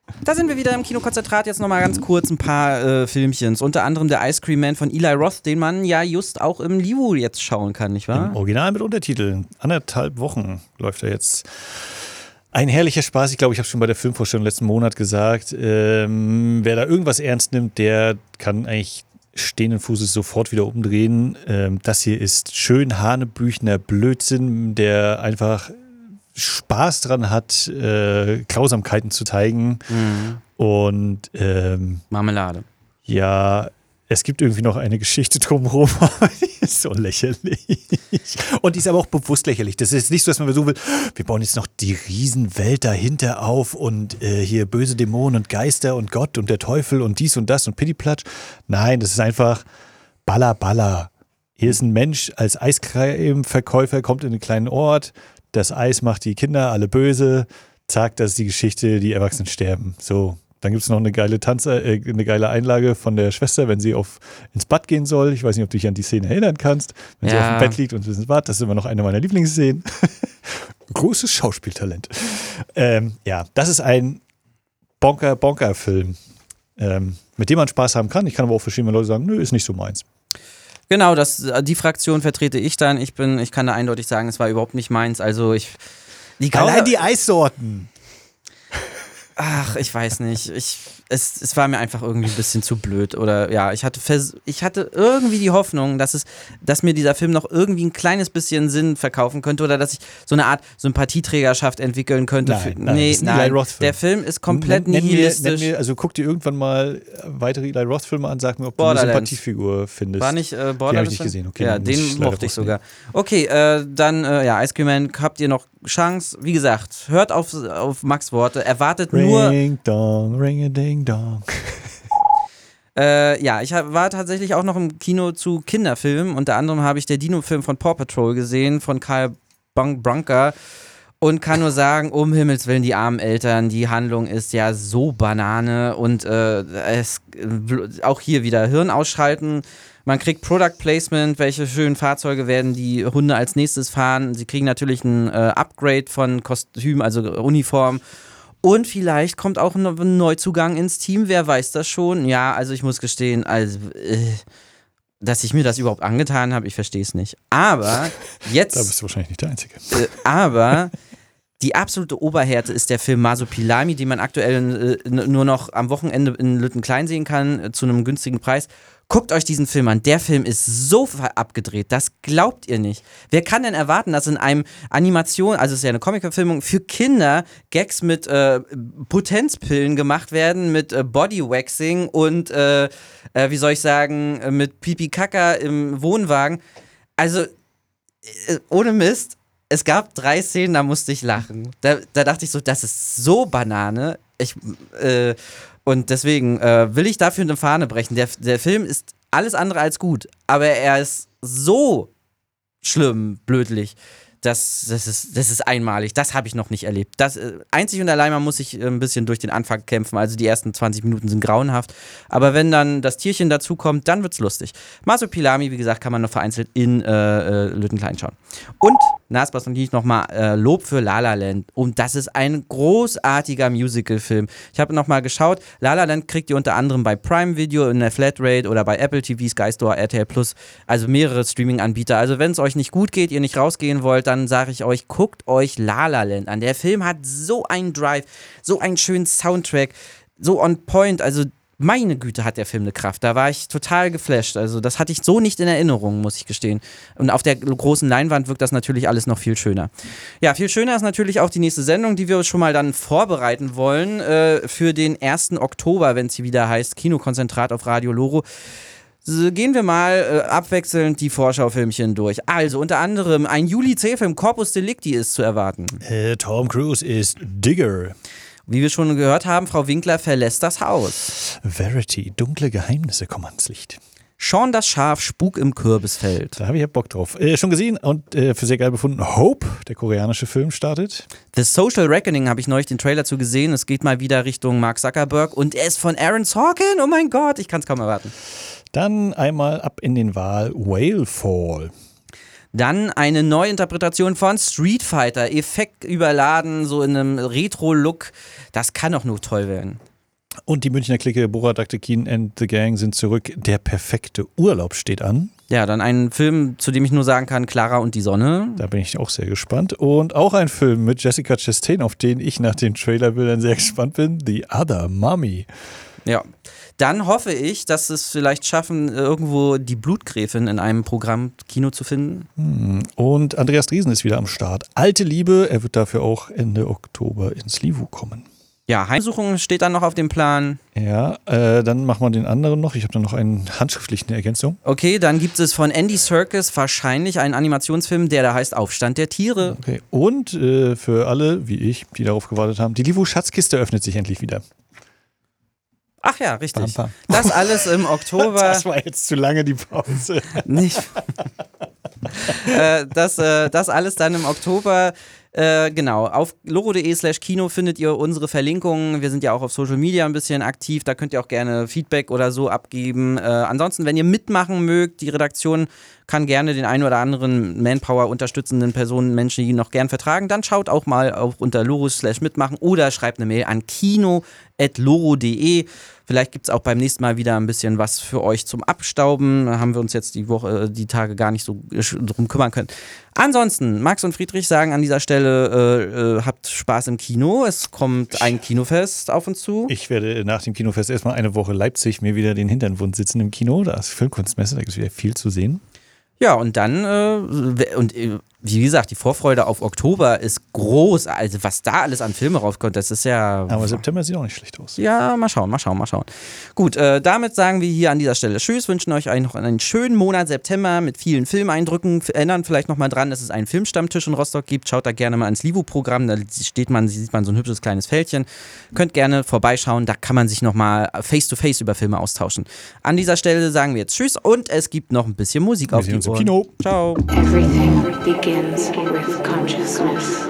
Da sind wir wieder im Kinokonzentrat. Jetzt nochmal ganz kurz ein paar Filmchens. Unter anderem der Ice Cream Man von Eli Roth, den man ja just auch im Livu jetzt schauen kann, nicht wahr? Im Original mit Untertiteln. 1,5 Wochen läuft er jetzt. Ein herrlicher Spaß. Ich glaube, ich habe schon bei der Filmvorstellung letzten Monat gesagt, wer da irgendwas ernst nimmt, der kann eigentlich stehenden Fußes sofort wieder umdrehen. Das hier ist schön hanebüchener Blödsinn, der einfach Spaß dran hat, Grausamkeiten zu zeigen. Und Marmelade. Ja, es gibt irgendwie noch eine Geschichte drumherum, die ist so lächerlich. Und die ist aber auch bewusst lächerlich. Das ist nicht so, dass man versuchen will, wir bauen jetzt noch die Riesenwelt dahinter auf und hier böse Dämonen und Geister und Gott und der Teufel und dies und das und Pittiplatsch. Nein, das ist einfach Baller, Baller. Hier ist ein Mensch als Eiscreme-Verkäufer, kommt in einen kleinen Ort, das Eis macht die Kinder alle böse, zack, das ist die Geschichte, die Erwachsenen sterben. So. Dann gibt es noch eine geile eine geile Einlage von der Schwester, wenn sie ins Bad gehen soll. Ich weiß nicht, ob du dich an die Szene erinnern kannst. Wenn sie auf dem Bett liegt und ins Bad, das ist immer noch eine meiner Lieblingsszenen. Großes Schauspieltalent. Das ist ein Bonker-Film, mit dem man Spaß haben kann. Ich kann aber auch verschiedene Leute sagen, nö, ist nicht so meins. Genau, die Fraktion vertrete ich dann. Ich kann da eindeutig sagen, es war überhaupt nicht meins. Also allein die Eissorten. Ach, ich weiß nicht. Es war mir einfach irgendwie ein bisschen zu blöd. Oder ja, ich hatte irgendwie die Hoffnung, dass mir dieser Film noch irgendwie ein kleines bisschen Sinn verkaufen könnte oder dass ich so eine Art Sympathieträgerschaft entwickeln könnte. Nein, ist ein Eli Roth-Film. Der Film ist komplett nihilistisch. Also guck dir irgendwann mal weitere Eli Roth-Filme an, sag mir, ob du eine Sympathiefigur findest. War nicht Borderlands? Den habe ich nicht gesehen. Okay, ja, den mochte ich sogar. Okay, dann Ice Cream Man, habt ihr noch Chance? Wie gesagt, hört auf Max' Worte, erwartet nur... Ring dong, ring a ding dong. Ich war tatsächlich auch noch im Kino zu Kinderfilmen. Unter anderem habe ich den Dino-Film von Paw Patrol gesehen, von Karl Branca. Und kann nur sagen, um Himmels Willen, die armen Eltern, die Handlung ist ja so Banane. Und auch hier wieder Hirn ausschalten. Man kriegt Product Placement, welche schönen Fahrzeuge werden die Hunde als nächstes fahren. Sie kriegen natürlich ein Upgrade von Kostüm, also Uniform. Und vielleicht kommt auch ein Neuzugang ins Team, wer weiß das schon. Ja, also ich muss gestehen, dass ich mir das überhaupt angetan habe, ich verstehe es nicht. Aber jetzt... Da bist du wahrscheinlich nicht der Einzige. Aber die absolute Oberhärte ist der Film Masopilami, den man aktuell nur noch am Wochenende in Lüttenklein sehen kann, zu einem günstigen Preis. Guckt euch diesen Film an. Der Film ist so abgedreht, das glaubt ihr nicht. Wer kann denn erwarten, dass in einem Animation, also es ist ja eine Comic-Verfilmung, für Kinder Gags mit Potenzpillen gemacht werden, mit Bodywaxing und, wie soll ich sagen, mit Pipi-Kaka im Wohnwagen. Also, ohne Mist, es gab 3 Szenen, da musste ich lachen. Da dachte ich so, das ist so Banane. Und deswegen will ich dafür eine Fahne brechen. Der Film ist alles andere als gut, aber er ist so schlimm, blödlich. Das ist einmalig. Das habe ich noch nicht erlebt. Einzig und allein, man muss sich ein bisschen durch den Anfang kämpfen. Also die ersten 20 Minuten sind grauenhaft. Aber wenn dann das Tierchen dazukommt, dann wird's lustig. Masopilami, wie gesagt, kann man noch vereinzelt in Lüttenklein schauen. Und last but not least nochmal Lob für La La Land. Und das ist ein großartiger Musical-Film. Ich habe nochmal geschaut. La La Land kriegt ihr unter anderem bei Prime Video in der Flatrate oder bei Apple TV, Sky Store, RTL Plus. Also mehrere Streaming-Anbieter. Also wenn es euch nicht gut geht, ihr nicht rausgehen wollt, dann sage ich euch, guckt euch La La Land an. Der Film hat so einen Drive, so einen schönen Soundtrack, so on point. Also meine Güte, hat der Film eine Kraft. Da war ich total geflasht. Also das hatte ich so nicht in Erinnerung, muss ich gestehen. Und auf der großen Leinwand wirkt das natürlich alles noch viel schöner. Ja, viel schöner ist natürlich auch die nächste Sendung, die wir schon mal dann vorbereiten wollen für den 1. Oktober, wenn es hier wieder heißt Kinokonzentrat auf Radio Loro. Gehen wir mal abwechselnd die Vorschaufilmchen durch. Also unter anderem ein Juli-C-Film, Corpus Delicti, ist zu erwarten. Tom Cruise ist Digger. Wie wir schon gehört haben, Frau Winkler verlässt das Haus. Verity, dunkle Geheimnisse kommen ans Licht. Sean das Schaf, Spuk im Kürbisfeld. Da habe ich ja Bock drauf. Schon gesehen und für sehr geil befunden. Hope, der koreanische Film, startet. The Social Reckoning habe ich neulich den Trailer zu gesehen. Es geht mal wieder Richtung Mark Zuckerberg und er ist von Aaron Sorkin. Oh mein Gott, ich kann es kaum erwarten. Dann einmal ab in den Wal Whale Fall. Dann eine Neuinterpretation von Street Fighter, effektüberladen, so in einem Retro-Look. Das kann doch nur toll werden. Und die Münchner Clique Borat Aktekin and the Gang sind zurück. Der perfekte Urlaub steht an. Ja, dann ein Film, zu dem ich nur sagen kann, Clara und die Sonne. Da bin ich auch sehr gespannt. Und auch ein Film mit Jessica Chastain, auf den ich nach den Trailerbildern sehr gespannt bin. The Other Mommy. Ja, dann hoffe ich, dass es vielleicht schaffen, irgendwo die Blutgräfin in einem Programm Kino zu finden. Und Andreas Driesen ist wieder am Start. Alte Liebe, er wird dafür auch Ende Oktober ins Livu kommen. Ja, Heimsuchung steht dann noch auf dem Plan. Ja, dann machen wir den anderen noch. Ich habe da noch eine handschriftliche Ergänzung. Okay, dann gibt es von Andy Serkis wahrscheinlich einen Animationsfilm, der da heißt Aufstand der Tiere. Okay. Und für alle, wie ich, die darauf gewartet haben, die Livu-Schatzkiste öffnet sich endlich wieder. Ach ja, richtig. Bam, bam. Das alles im Oktober. Das war jetzt zu lange die Pause. Nicht. Das alles dann im Oktober. Genau, auf loro.de/Kino findet ihr unsere Verlinkungen. Wir sind ja auch auf Social Media ein bisschen aktiv, da könnt ihr auch gerne Feedback oder so abgeben. Ansonsten, wenn ihr mitmachen mögt, die Redaktion kann gerne den einen oder anderen Manpower unterstützenden Personen, Menschen, die ihn noch gern vertragen, dann schaut auch mal auch unter loro/mitmachen oder schreibt eine Mail an kino@loro.de. Vielleicht gibt es auch beim nächsten Mal wieder ein bisschen was für euch zum Abstauben. Da haben wir uns jetzt die Tage gar nicht so drum kümmern können. Ansonsten, Max und Friedrich sagen an dieser Stelle, habt Spaß im Kino. Es kommt ein Kinofest auf uns zu. Ich werde nach dem Kinofest erstmal eine Woche Leipzig mir wieder den Hintern wund sitzen im Kino. Da ist Filmkunstmesse, da gibt es wieder viel zu sehen. Ja, und dann, wie gesagt, die Vorfreude auf Oktober ist groß. Also was da alles an Filme rauskommt, das ist ja... Aber September sieht auch nicht schlecht aus. Ja, mal schauen. Gut, damit sagen wir hier an dieser Stelle Tschüss, wünschen euch noch einen schönen Monat September mit vielen Filmeindrücken. Erinnern vielleicht nochmal dran, dass es einen Filmstammtisch in Rostock gibt. Schaut da gerne mal ins Livu-Programm, da sieht man so ein hübsches kleines Fältchen. Könnt gerne vorbeischauen, da kann man sich nochmal face-to-face über Filme austauschen. An dieser Stelle sagen wir jetzt Tschüss und es gibt noch ein bisschen Musik auf die Ohren. Kino. Ciao. Everything begins with consciousness.